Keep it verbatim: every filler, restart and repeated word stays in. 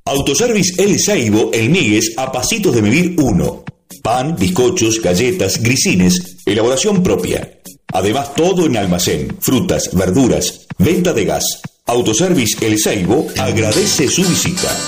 Autoservice El Seibo, El Migues, a pasitos de Vivir uno. Pan, bizcochos, galletas, grisines, elaboración propia. Además, todo en almacén, frutas, verduras, venta de gas. Autoservice El Seibo agradece su visita.